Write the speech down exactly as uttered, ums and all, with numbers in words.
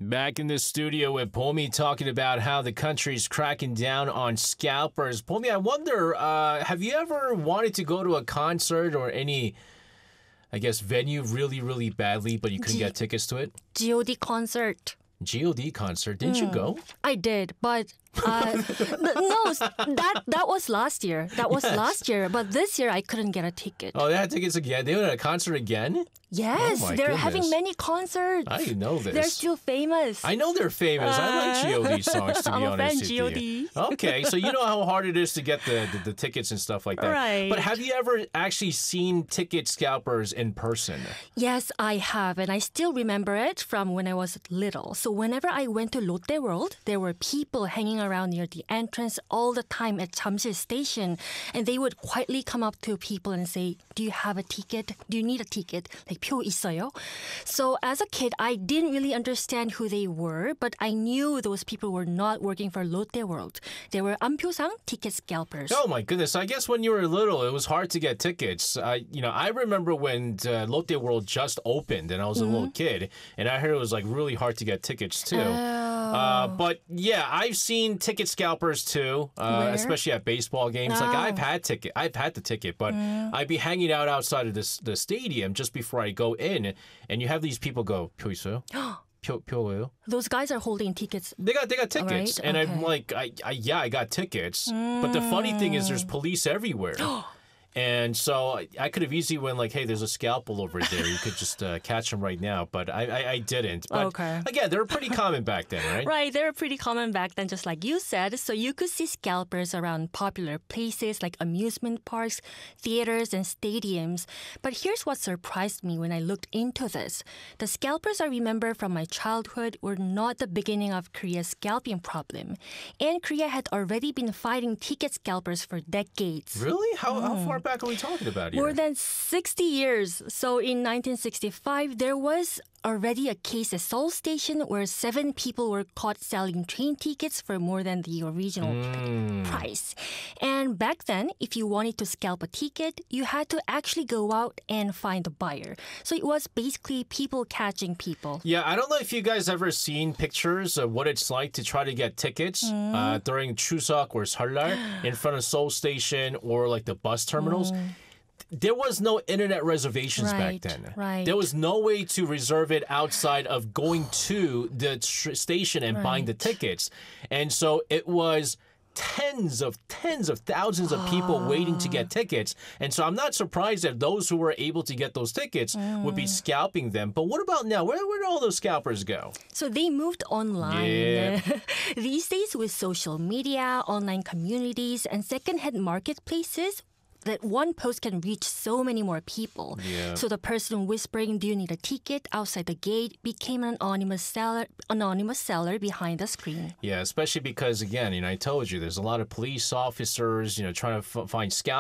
Back in the studio with Pomi talking about how the country's cracking down on scalpers. Pomi, I wonder, uh, have you ever wanted to go to a concert or any, I guess, venue really, really badly, but you couldn't G- get tickets to it? G O D concert. G O D concert. Didn't mm. you go? I did, but uh, no, that that was last year. That was yes. last year, but this year I couldn't get a ticket. Oh, they had tickets again? They were at a concert again? Yes, oh they're goodness. having many concerts. I didn't know this. They're still famous. I know they're famous. Uh, I like G O D songs, to be I'm honest a fan with G O D. you. Okay, so you know how hard it is to get the, the, the tickets and stuff like that. Right. But have you ever actually seen ticket scalpers in person? Yes, I have, and I still remember it from when I was little. So whenever I went to Lotte World, there were people hanging around near the entrance all the time at Jamsil Station, and they would quietly come up to people and say, "Do you have a ticket? Do you need a ticket? Like 표 있어요?" So as a kid, I didn't really understand who they were, but I knew those people were not working for Lotte World. They were 안표상 ticket scalpers. Oh my goodness! I guess when you were little, it was hard to get tickets. I, you know, I remember when uh, Lotte World just opened, and I was a mm-hmm. little kid, and I heard it was like really hard to get tickets too. Oh. Uh, but yeah, I've seen ticket scalpers too, uh, especially at baseball games. Oh. Like I've had ticket, I've had the ticket, but mm. I'd be hanging out outside of this the stadium just before I go in, and you have these people go, "표 있어요?" 표, 표예요? Those guys are holding tickets. They got they got tickets, right? and okay. I'm like, I, I yeah, I got tickets. Mm. But the funny thing is, there's police everywhere. And so I could have easily went like, hey, there's a scalpel over there. You could just uh, catch him right now. But I, I, I didn't. But okay. again, they were pretty common back then, right? Right. They were pretty common back then, just like you said. So you could see scalpers around popular places like amusement parks, theaters, and stadiums. But here's what surprised me when I looked into this. The scalpers I remember from my childhood were not the beginning of Korea's scalping problem. And Korea had already been fighting ticket scalpers for decades. Really? How, mm. how far back are we talking about here? More than sixty years. So in nineteen sixty-five, there was already a case at Seoul Station where seven people were caught selling train tickets for more than the original mm. price. And back then, if you wanted to scalp a ticket, you had to actually go out and find a buyer. So it was basically people catching people. Yeah, I don't know if you guys ever seen pictures of what it's like to try to get tickets mm. uh, during Chuseok or Seollal in front of Seoul Station or like the bus terminals. Mm. There was no internet reservations right, back then. Right. There was no way to reserve it outside of going to the tr- station and right. buying the tickets. And so it was tens of tens of thousands of people oh. waiting to get tickets. And so I'm not surprised that those who were able to get those tickets mm. would be scalping them. But what about now? Where, where did all those scalpers go? So they moved online. Yeah. These days with social media, online communities, and secondhand marketplaces, that one post can reach so many more people. Yeah. So the person whispering, "Do you need a ticket?" outside the gate became an anonymous seller, anonymous seller behind the screen. Yeah, especially because, again, you know, I told you, there's a lot of police officers, you know, trying to f- find scalpers.